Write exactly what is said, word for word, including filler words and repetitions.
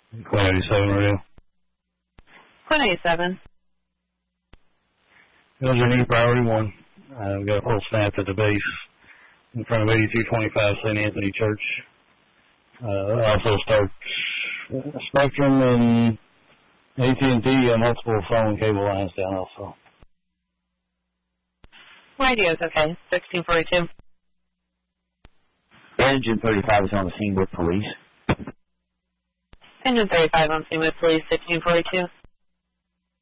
Queen eighty-seven radio. Queen eighty-seven. Those are new priority one. Uh, we've got a full staff at the base in front of eighty-two twenty-five Saint Anthony Church. Uh, also starts Spectrum and A T and T, uh, multiple phone cable lines down also. Radio's okay. sixteen forty-two. Engine thirty-five is on the scene with police. Engine thirty-five on scene with police, sixteen forty-two.